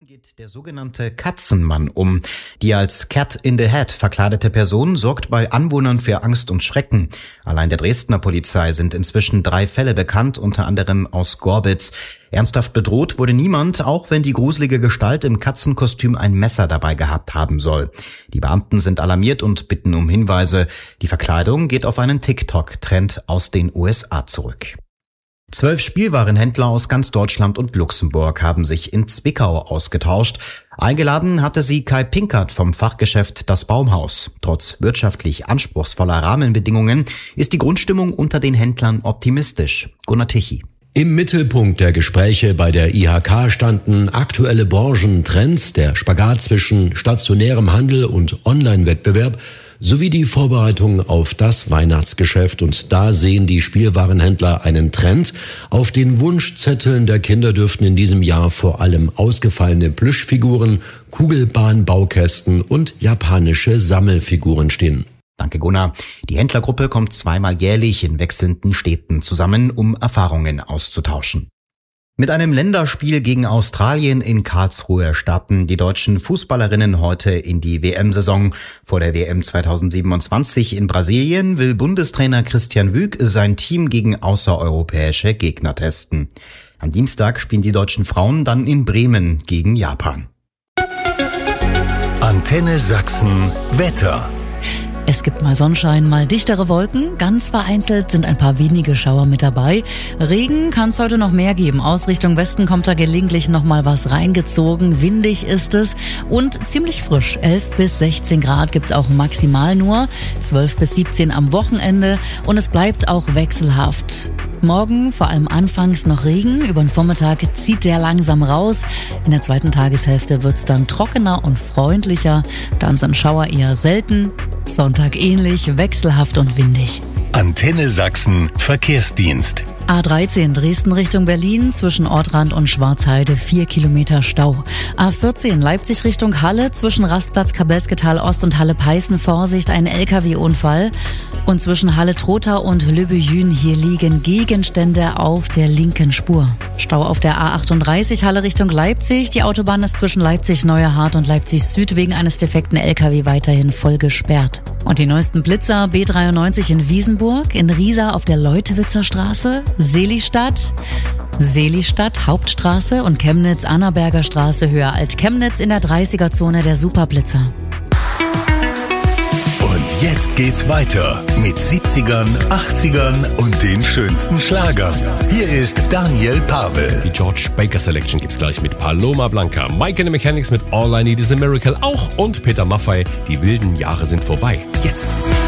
Geht der sogenannte Katzenmann um. Die als Cat in the Hat verkleidete Person sorgt bei Anwohnern für Angst und Schrecken. Allein der Dresdner Polizei sind inzwischen 3 Fälle bekannt, unter anderem aus Gorbitz. Ernsthaft bedroht wurde niemand, auch wenn die gruselige Gestalt im Katzenkostüm ein Messer dabei gehabt haben soll. Die Beamten sind alarmiert und bitten um Hinweise. Die Verkleidung geht auf einen TikTok-Trend aus den USA zurück. 12 Spielwarenhändler aus ganz Deutschland und Luxemburg haben sich in Zwickau ausgetauscht. Eingeladen hatte sie Kai Pinkert vom Fachgeschäft Das Baumhaus. Trotz wirtschaftlich anspruchsvoller Rahmenbedingungen ist die Grundstimmung unter den Händlern optimistisch. Gunnar Tichy. Im Mittelpunkt der Gespräche bei der IHK standen aktuelle Branchentrends, der Spagat zwischen stationärem Handel und Online-Wettbewerb sowie die Vorbereitung auf das Weihnachtsgeschäft. Und da sehen die Spielwarenhändler einen Trend. Auf den Wunschzetteln der Kinder dürften in diesem Jahr vor allem ausgefallene Plüschfiguren, Kugelbahnbaukästen und japanische Sammelfiguren stehen. Danke, Gunnar. Die Händlergruppe kommt zweimal jährlich in wechselnden Städten zusammen, um Erfahrungen auszutauschen. Mit einem Länderspiel gegen Australien in Karlsruhe starten die deutschen Fußballerinnen heute in die WM-Saison. Vor der WM 2027 in Brasilien will Bundestrainer Christian Wück sein Team gegen außereuropäische Gegner testen. Am Dienstag spielen die deutschen Frauen dann in Bremen gegen Japan. Antenne Sachsen Wetter. Es gibt mal Sonnenschein, mal dichtere Wolken. Ganz vereinzelt sind ein paar wenige Schauer mit dabei. Regen kann es heute noch mehr geben. Aus Richtung Westen kommt da gelegentlich noch mal was reingezogen. Windig ist es und ziemlich frisch. 11 bis 16 Grad gibt's auch maximal nur. 12 bis 17 am Wochenende. Und es bleibt auch wechselhaft. Morgen vor allem anfangs noch Regen. Über den Vormittag zieht der langsam raus. In der zweiten Tageshälfte wird's dann trockener und freundlicher. Dann sind Schauer eher selten. Sonntag ähnlich, wechselhaft und windig. Antenne Sachsen Verkehrsdienst. A13 Dresden Richtung Berlin, zwischen Ortrand und Schwarzheide 4 Kilometer Stau. A14 Leipzig Richtung Halle, zwischen Rastplatz Kabelsketal Ost und Halle-Peißen Vorsicht, ein LKW-Unfall. Und zwischen Halle-Trotha und Lübbejün, hier liegen Gegenstände auf der linken Spur. Stau auf der A38 Halle Richtung Leipzig. Die Autobahn ist zwischen Leipzig-Neuerhardt und Leipzig-Süd wegen eines defekten LKW weiterhin voll gesperrt. Und die neuesten Blitzer: B93 in Wiesenburg, in Riesa auf der Leutewitzer Straße, Seelistadt, Hauptstraße und Chemnitz, Annaberger Straße, Höhe Alt-Chemnitz in der 30er-Zone der Superblitzer. Und jetzt geht's weiter mit 70ern, 80ern und den schönsten Schlagern. Hier ist Daniel Pavel. Die George Baker Selection gibt's gleich mit Paloma Blanca, Mike and the Mechanics mit All I Need Is a Miracle auch und Peter Maffay, die wilden Jahre sind vorbei. Jetzt.